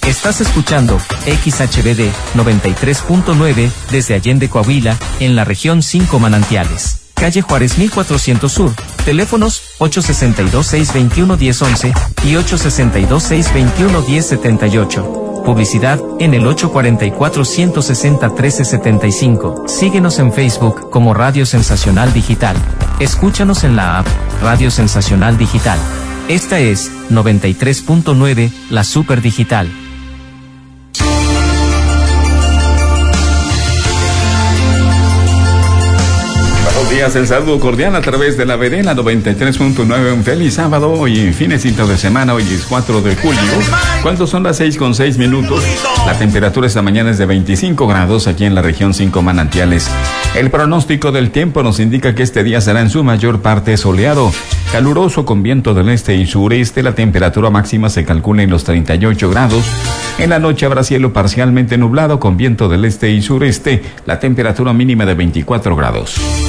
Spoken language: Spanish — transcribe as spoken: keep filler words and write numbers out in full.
Estás escuchando X H B D noventa y tres punto nueve desde Allende, Coahuila, en la región cinco Manantiales. Calle Juárez mil cuatrocientos Sur. Teléfonos ocho seis dos, seis dos uno, uno cero once y ocho seis dos, seis dos uno, uno cero siete ocho. Publicidad en el ocho cuatro cuatro, uno seis cero, uno tres siete cinco. Síguenos en Facebook como Radio Sensacional Digital. Escúchanos en la app Radio Sensacional Digital. Esta es noventa y tres punto nueve, la Super Digital. Días, el saludo cordial a través de la Verena noventa y tres punto nueve. Un feliz sábado, hoy finecito de semana, hoy es cuatro de julio. ¿Cuántos son las seis con seis minutos? La temperatura esta mañana es de veinticinco grados aquí en la región cinco Manantiales. El pronóstico del tiempo nos indica que este día será en su mayor parte soleado, caluroso con viento del este y sureste. La temperatura máxima se calcula en los treinta y ocho grados. En la noche habrá cielo parcialmente nublado con viento del este y sureste. La temperatura mínima de veinticuatro grados.